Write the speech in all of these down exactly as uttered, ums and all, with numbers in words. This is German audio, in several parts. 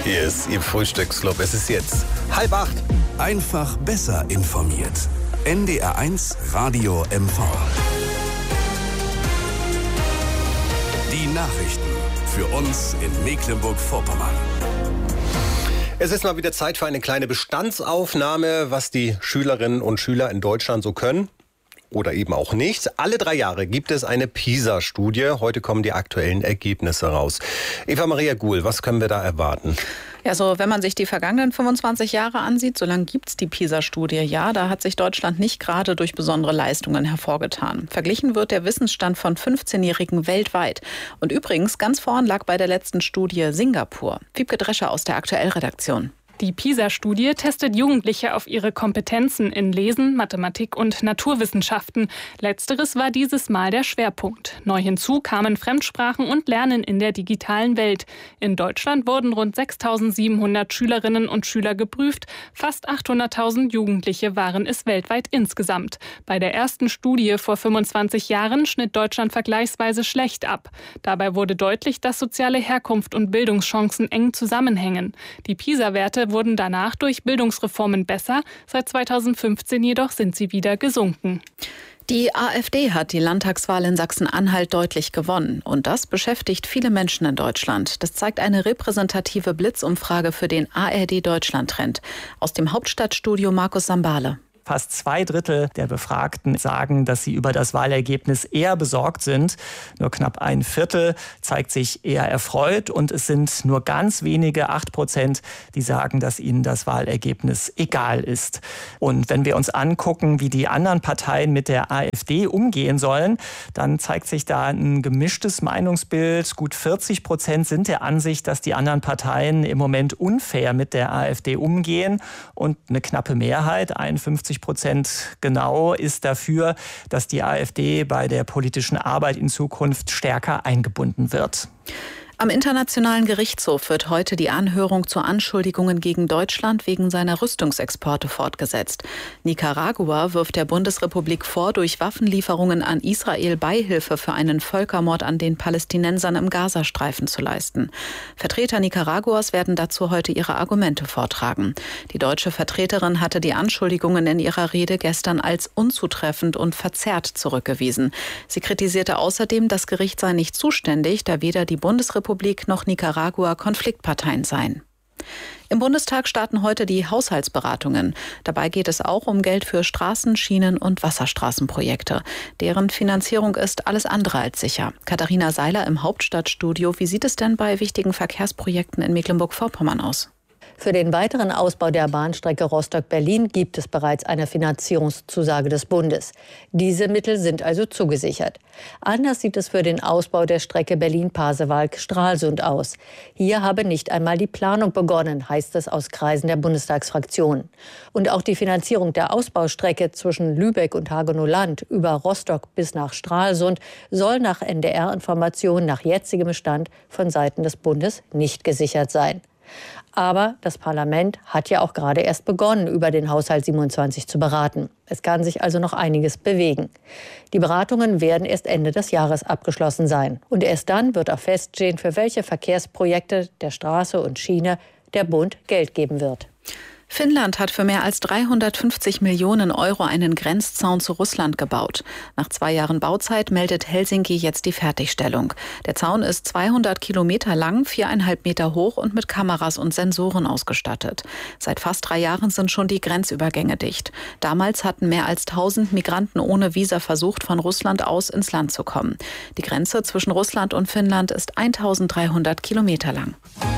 Hier ist Ihr Frühstücksclub. Es ist jetzt halb acht. Einfach besser informiert. N D R eins Radio M V. Die Nachrichten für uns in Mecklenburg-Vorpommern. Es ist mal wieder Zeit für eine kleine Bestandsaufnahme, was die Schülerinnen und Schüler in Deutschland so können. Oder eben auch nicht. Alle drei Jahre gibt es eine PISA-Studie. Heute kommen die aktuellen Ergebnisse raus. Eva-Maria Guhl, was können wir da erwarten? Ja, so wenn man sich die vergangenen fünfundzwanzig Jahre ansieht, so lange gibt's die PISA-Studie. Ja, da hat sich Deutschland nicht gerade durch besondere Leistungen hervorgetan. Verglichen wird der Wissensstand von fünfzehnjährigen weltweit. Und übrigens, ganz vorn lag bei der letzten Studie Singapur. Wiebke Drescher aus der Aktuell-Redaktion. Die PISA-Studie testet Jugendliche auf ihre Kompetenzen in Lesen, Mathematik und Naturwissenschaften. Letzteres war dieses Mal der Schwerpunkt. Neu hinzu kamen Fremdsprachen und Lernen in der digitalen Welt. In Deutschland wurden rund sechstausendsiebenhundert Schülerinnen und Schüler geprüft. Fast achthunderttausend Jugendliche waren es weltweit insgesamt. Bei der ersten Studie vor fünfundzwanzig Jahren schnitt Deutschland vergleichsweise schlecht ab. Dabei wurde deutlich, dass soziale Herkunft und Bildungschancen eng zusammenhängen. Die PISA-Werte wurden danach durch Bildungsreformen besser. Seit zweitausendfünfzehn jedoch sind sie wieder gesunken. Die AfD hat die Landtagswahl in Sachsen-Anhalt deutlich gewonnen. Und das beschäftigt viele Menschen in Deutschland. Das zeigt eine repräsentative Blitzumfrage für den A R D-Deutschland-Trend. Aus dem Hauptstadtstudio Markus Sambale. Fast zwei Drittel der Befragten sagen, dass sie über das Wahlergebnis eher besorgt sind. Nur knapp ein Viertel zeigt sich eher erfreut. Und es sind nur ganz wenige, acht Prozent, die sagen, dass ihnen das Wahlergebnis egal ist. Und wenn wir uns angucken, wie die anderen Parteien mit der AfD umgehen sollen, dann zeigt sich da ein gemischtes Meinungsbild. Gut vierzig Prozent sind der Ansicht, dass die anderen Parteien im Moment unfair mit der AfD umgehen. Und eine knappe Mehrheit, einundfünfzig Prozent genau, ist dafür, dass die AfD bei der politischen Arbeit in Zukunft stärker eingebunden wird. Am Internationalen Gerichtshof wird heute die Anhörung zu Anschuldigungen gegen Deutschland wegen seiner Rüstungsexporte fortgesetzt. Nicaragua wirft der Bundesrepublik vor, durch Waffenlieferungen an Israel Beihilfe für einen Völkermord an den Palästinensern im Gazastreifen zu leisten. Vertreter Nicaraguas werden dazu heute ihre Argumente vortragen. Die deutsche Vertreterin hatte die Anschuldigungen in ihrer Rede gestern als unzutreffend und verzerrt zurückgewiesen. Sie kritisierte außerdem, das Gericht sei nicht zuständig, da weder die Bundesrepublik noch Nicaragua Konfliktparteien seien. Im Bundestag starten heute die Haushaltsberatungen. Dabei geht es auch um Geld für Straßen-, Schienen- und Wasserstraßenprojekte. Deren Finanzierung ist alles andere als sicher. Katharina Seiler im Hauptstadtstudio. Wie sieht es denn bei wichtigen Verkehrsprojekten in Mecklenburg-Vorpommern aus? Für den weiteren Ausbau der Bahnstrecke Rostock-Berlin gibt es bereits eine Finanzierungszusage des Bundes. Diese Mittel sind also zugesichert. Anders sieht es für den Ausbau der Strecke Berlin-Pasewalk-Stralsund aus. Hier habe nicht einmal die Planung begonnen, heißt es aus Kreisen der Bundestagsfraktion. Und auch die Finanzierung der Ausbaustrecke zwischen Lübeck und Hagenow-Land über Rostock bis nach Stralsund soll nach N D R-Informationen nach jetzigem Stand von Seiten des Bundes nicht gesichert sein. Aber das Parlament hat ja auch gerade erst begonnen, über den Haushalt siebenundzwanzig zu beraten. Es kann sich also noch einiges bewegen. Die Beratungen werden erst Ende des Jahres abgeschlossen sein. Und erst dann wird auch feststehen, für welche Verkehrsprojekte der Straße und Schiene der Bund Geld geben wird. Finnland hat für mehr als dreihundertfünfzig Millionen Euro einen Grenzzaun zu Russland gebaut. Nach zwei Jahren Bauzeit meldet Helsinki jetzt die Fertigstellung. Der Zaun ist zweihundert Kilometer lang, viereinhalb Meter hoch und mit Kameras und Sensoren ausgestattet. Seit fast drei Jahren sind schon die Grenzübergänge dicht. Damals hatten mehr als tausend Migranten ohne Visa versucht, von Russland aus ins Land zu kommen. Die Grenze zwischen Russland und Finnland ist eintausenddreihundert Kilometer lang.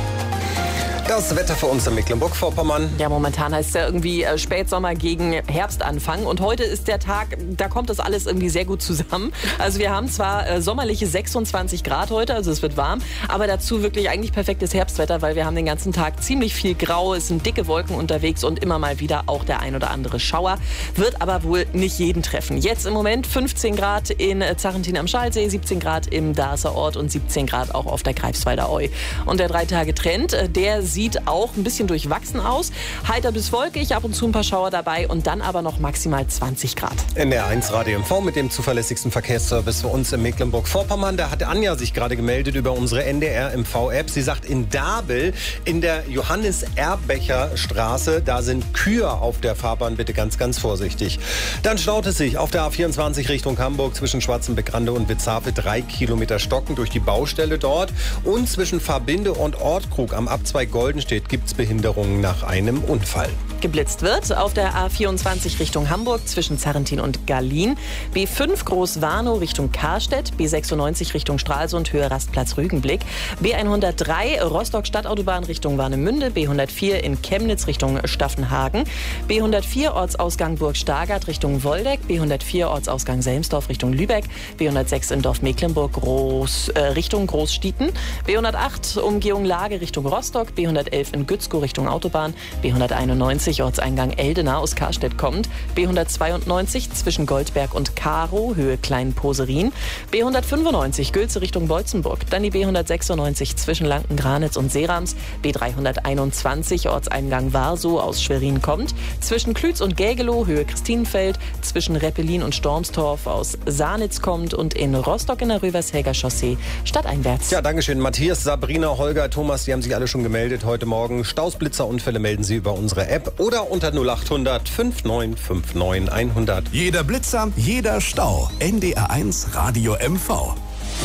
Das Wetter für uns in Mecklenburg-Vorpommern. Ja, momentan heißt es ja irgendwie äh, Spätsommer gegen Herbstanfang. Und heute ist der Tag, da kommt das alles irgendwie sehr gut zusammen. Also wir haben zwar äh, sommerliche sechsundzwanzig Grad heute, also es wird warm, aber dazu wirklich eigentlich perfektes Herbstwetter, weil wir haben den ganzen Tag ziemlich viel Grau, es sind dicke Wolken unterwegs und immer mal wieder auch der ein oder andere Schauer. Wird aber wohl nicht jeden treffen. Jetzt im Moment fünfzehn Grad in Zarrentin am Schalsee, siebzehn Grad im Darßer Ort und siebzehn Grad auch auf der Greifswalder Eu. Und der Drei-Tage-Trend, der sieht sieht auch ein bisschen durchwachsen aus. Heiter bis wolkig, ab und zu ein paar Schauer dabei und dann aber noch maximal zwanzig Grad. N D R eins Radio M V mit dem zuverlässigsten Verkehrsservice für uns in Mecklenburg-Vorpommern. Da hat Anja sich gerade gemeldet über unsere N D R M V-App. Sie sagt, in Dabel, in der Johannes-Erbecher-Straße, da sind Kühe auf der Fahrbahn. Bitte ganz, ganz vorsichtig. Dann staut es sich auf der A vierundzwanzig Richtung Hamburg zwischen Schwarzenbeck-Rande und Witzhafe. Drei Kilometer Stocken durch die Baustelle dort. Und zwischen Verbinde und Ortkrug am Abzweig Goldenstedt gibt es Behinderungen nach einem Unfall. Geblitzt wird auf der A vierundzwanzig Richtung Hamburg zwischen Zarrentin und Gallien, B fünf Groß-Warnow Richtung Karstedt, B sechsundneunzig Richtung Stralsund, Höhe Rastplatz Rügenblick, B hundertdrei Rostock Stadtautobahn Richtung Warnemünde, B hundertvier in Chemnitz Richtung Staffenhagen, B hundertvier Ortsausgang Burg Stargard Richtung Woldeck, B hundertvier Ortsausgang Selmsdorf Richtung Lübeck, B hundertsechs in Dorf Mecklenburg Groß, äh, Richtung Großstieten, B hundertacht Umgehung Lage Richtung Rostock, B hundertelf in Gützkow Richtung Autobahn, B hunderteinundneunzig Ortseingang Eldena aus Karstedt kommt, B hundertzweiundneunzig zwischen Goldberg und Karow, Höhe Kleinposerin, B hundertfünfundneunzig Gülze Richtung Bolzenburg, dann die B hundertsechsundneunzig zwischen Lanken-Granitz und Seerams, B dreihunderteinundzwanzig Ortseingang Warsow aus Schwerin kommt, zwischen Klütz und Gägelow, Höhe Christinenfeld, zwischen Reppelin und Stormstorf aus Sahnitz kommt und in Rostock in der Rövershäger Chaussee stadteinwärts. Ja, dankeschön. Matthias, Sabrina, Holger, Thomas, die haben sich alle schon gemeldet heute Morgen. Staus, Blitzer, Unfälle melden Sie über unsere App oder unter null achthundert fünfundneunzig neunundfünfzig hundert. Jeder Blitzer, jeder Stau. N D R eins Radio M V.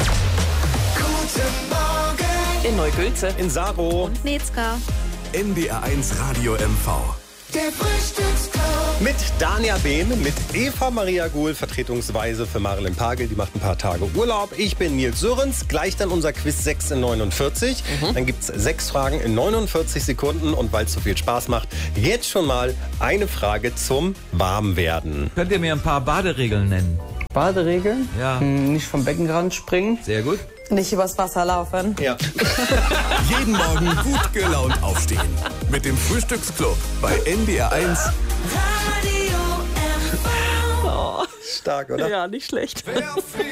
Guten Morgen. In Neugülze, In Saro. Netzka. N D R eins Radio M V. Der Frühstücksclub. Mit Dania Behn, mit Eva Maria Guhl, vertretungsweise für Marilyn Pagel. Die macht ein paar Tage Urlaub. Ich bin Nils Sörens. Gleich dann unser Quiz sechs in neunundvierzig. Mhm. Dann gibt es sechs Fragen in neunundvierzig Sekunden. Und weil es so viel Spaß macht, jetzt schon mal eine Frage zum Warmwerden. Könnt ihr mir ein paar Baderegeln nennen? Baderegeln? Ja. Hm, nicht vom Beckenrand springen. Sehr gut. Nicht übers Wasser laufen. Ja. Jeden Morgen gut gelaunt aufstehen. Mit dem Frühstücksclub bei N D R eins. Radio M V. oh, Stark, oder? ja, nicht schlecht.